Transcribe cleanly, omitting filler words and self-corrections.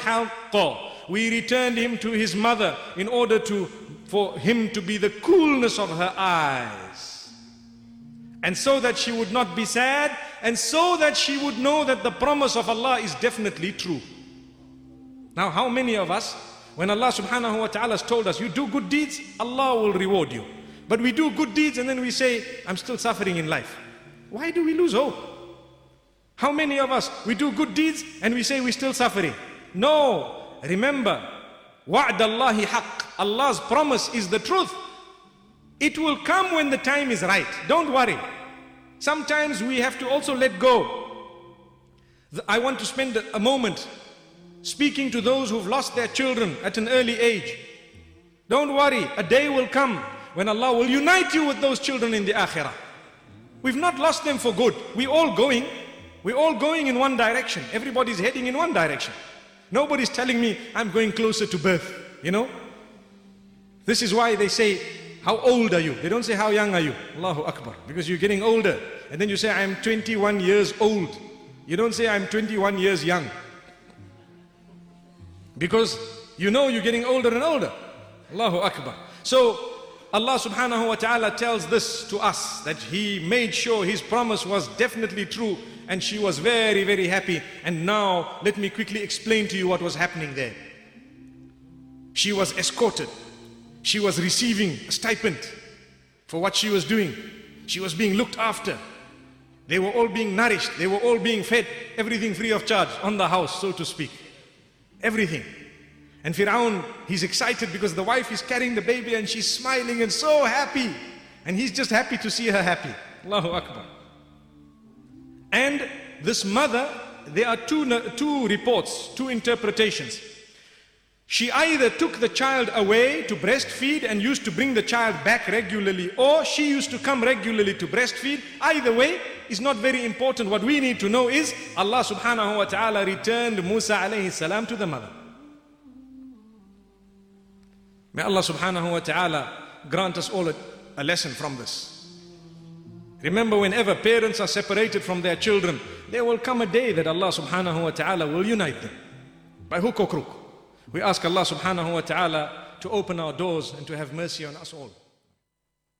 We returned him to his mother in order for him to be the coolness of her eyes. And so that she would not be sad, and so that she would know that the promise of Allah is definitely true. Now, how many of us, when Allah subhanahu wa ta'ala has told us, you do good deeds, Allah will reward you. But we do good deeds and then we say, I'm still suffering in life. Why do we lose hope? How many of us, we do good deeds and we say we're still suffering? No, remember, وَعْدَ اللَّهِ حَقٍّ. Allah's promise is the truth. It will come when the time is right. Don't worry. Sometimes we have to also let go. I want to spend a moment speaking to those who've lost their children at an early age. Don't worry, a day will come when Allah will unite you with those children in the akhirah. We've not lost them for good. We're all going in one direction. Everybody's heading in one direction. Nobody's telling me I'm going closer to birth, you know. This is why they say, how old are you? They don't say how young are you. Allahu Akbar. Because you're getting older. And then you say I'm 21 years old. You don't say I'm 21 years young. Because you know you're getting older and older. Allahu Akbar. So Allah subhanahu wa ta'ala tells this to us, that He made sure His promise was definitely true, and she was very, very happy. And now let me quickly explain to you what was happening there. She was escorted. She was receiving a stipend for what she was doing. She was being looked after. They were all being nourished. They were all being fed. Everything free of charge on the house, so to speak. Everything. And Fir'aun, he's excited because the wife is carrying the baby and she's smiling and so happy. And he's just happy to see her happy. Allahu Akbar. And this mother, there are two reports, two interpretations. She either took the child away to breastfeed and used to bring the child back regularly, or she used to come regularly to breastfeed. Either way is not very important. What we need to know is Allah subhanahu wa ta'ala returned Musa alayhi salam to the mother. May Allah subhanahu wa ta'ala grant us all a lesson from this. Remember, whenever parents are separated from their children, there will come a day that Allah subhanahu wa ta'ala will unite them, by hook or crook. We ask Allah subhanahu wa ta'ala to open our doors and to have mercy on us all.